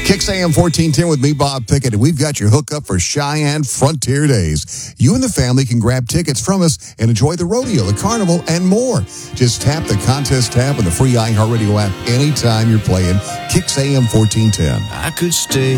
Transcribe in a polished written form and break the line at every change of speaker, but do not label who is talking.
Kicks AM 1410 with me, Bob Pickett, and we've got your hookup for Cheyenne Frontier Days. You and the family can grab tickets from us and enjoy the rodeo, the carnival, and more. Just tap the contest tab on the free iHeartRadio app anytime you're playing Kicks AM 1410.
I could stay